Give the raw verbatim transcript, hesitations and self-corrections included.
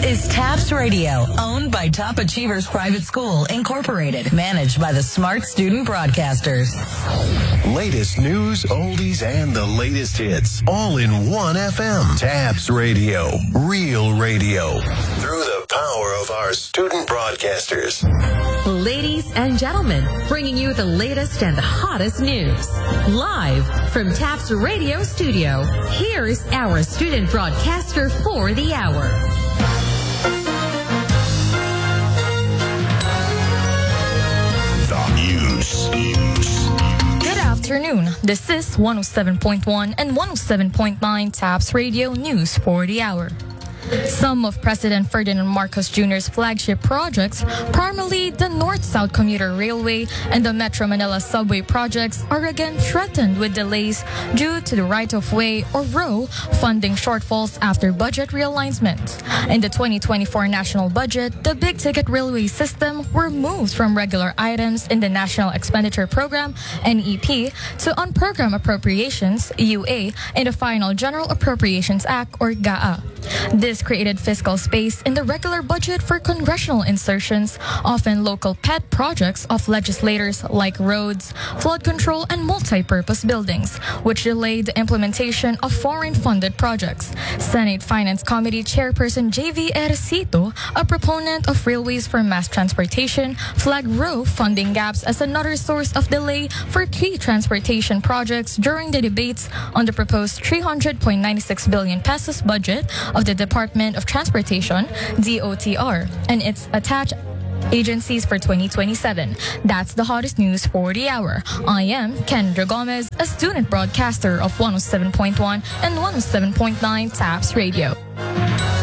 is TAPS Radio, owned by Top Achievers Private School, Incorporated, managed by the Smart Student Broadcasters. Latest news, oldies, and the latest hits, all in one F M. TAPS Radio, real radio, through the power of our student broadcasters. Ladies and gentlemen, bringing you the latest and the hottest news. Live from TAPS Radio Studio, here's our student broadcaster for the hour. The news. Good afternoon. This is one oh seven point one and one oh seven point nine TAPS Radio News for the hour. Some of President Ferdinand Marcos Junior's flagship projects, primarily the North-South Commuter Railway and the Metro Manila Subway projects, are again threatened with delays due to the right-of-way, or R O, funding shortfalls after budget realignment. In the twenty twenty-four national budget, the big-ticket railway system were moved from regular items in the National Expenditure Program, N E P, to on-program appropriations, U A, in the final General Appropriations Act, or G A A. This created fiscal space in the regular budget for congressional insertions, often local pet projects of legislators like roads, flood control, and multi-purpose buildings, which delayed the implementation of foreign-funded projects. Senate Finance Committee Chairperson J V Ejercito, a proponent of railways for mass transportation, flagged R O funding gaps as another source of delay for key transportation projects during the debates on the proposed three hundred point nine six billion pesos budget of the Department of Transportation, D O T R, and its attached agencies for twenty twenty-seven. That's the hottest news for the hour. I am Kendra Gomez, a student broadcaster of one oh seven point one and one oh seven point nine TAPS Radio.